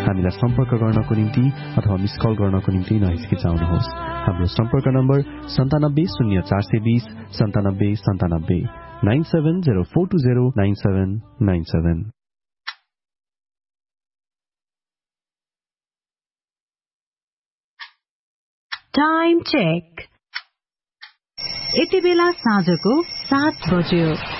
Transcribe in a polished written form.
हामीलाई सम्पर्क गर्नको निम्ति अथवा मिस कल गर्नको निम्ति नहिचकिचाउनुहोस्। हाम्रो सम्पर्क नम्बर 970420 9797 9704209797। Time check. यति बेला साँझको 7 बज्यो।